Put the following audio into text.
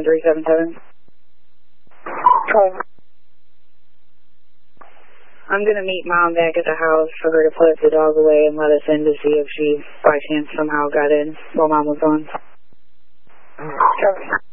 377. Okay. I'm going to meet Mom back at the house for her to put the dog away and let us in to see if she, by chance, somehow got in while Mom was gone. Okay.